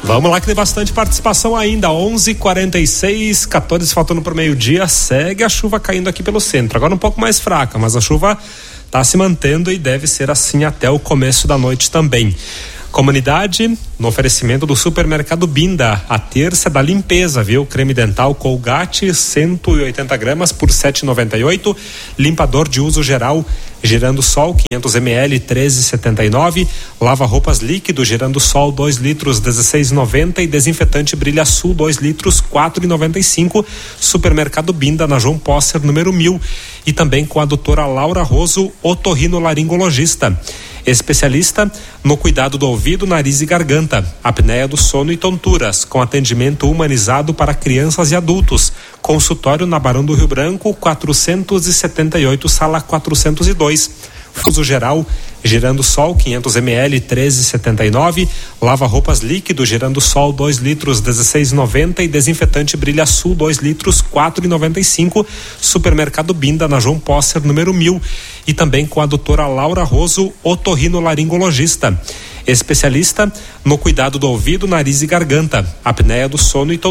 Vamos lá que tem bastante participação ainda, 11h46, 14 faltando para o meio-dia, segue a chuva caindo aqui pelo centro, agora um pouco mais fraca, mas a chuva está se mantendo e deve ser assim até o começo da noite também. Comunidade, no oferecimento do Supermercado Binda, a terça da limpeza, viu? Creme dental Colgate, 180 gramas por R$ 7,98. Limpador de uso geral Girando Sol, 500 ml, 13,79. Lava roupas líquido Girando Sol, 2 litros, 16,90. E desinfetante Brilha Sul, 2 litros, 4,95. Supermercado Binda, na João Posser, número 1000. E também com a doutora Laura Roso, otorrinolaringologista. Especialista no cuidado do ouvido, nariz e garganta, apneia do sono e tonturas, com atendimento humanizado para crianças e adultos. Consultório na Barão do Rio Branco, 478, sala 402. Uso geral Girando Sol, 500 ml, 13,79. Lava roupas líquido Girando Sol, 2 litros, 16,90. E desinfetante Brilha Sul, 2 litros, 4,95. Supermercado Binda, na João Posser, número 1000. E também com a doutora Laura Roso, otorrinolaringologista. Especialista no cuidado do ouvido, nariz e garganta, apneia do sono e